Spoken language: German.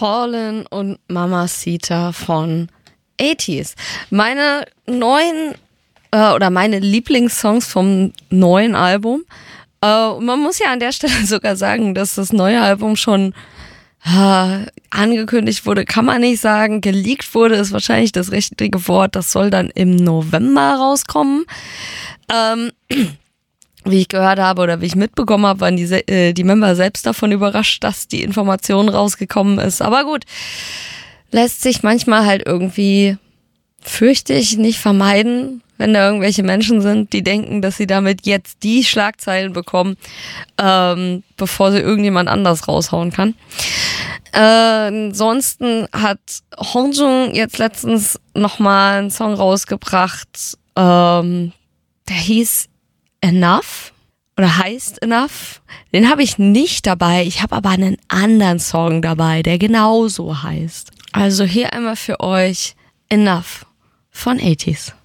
Fallen und Mamacita von 80s. Meine neuen meine Lieblingssongs vom neuen Album. Man muss ja an der Stelle sogar sagen, dass das neue Album schon angekündigt wurde, kann man nicht sagen. Geleakt wurde, ist wahrscheinlich das richtige Wort. Das soll dann im November rauskommen. Wie ich gehört habe oder wie ich mitbekommen habe, waren die Member selbst davon überrascht, dass die Information rausgekommen ist. Aber gut, lässt sich manchmal halt irgendwie, fürchte ich, nicht vermeiden, wenn da irgendwelche Menschen sind, die denken, dass sie damit jetzt die Schlagzeilen bekommen, bevor sie irgendjemand anders raushauen kann. Ansonsten hat Hongjoong jetzt letztens nochmal einen Song rausgebracht, der hieß Enough oder heißt Enough. Den habe ich nicht dabei. Ich habe aber einen anderen Song dabei, der genauso heißt. Also hier einmal für euch Enough von 80s.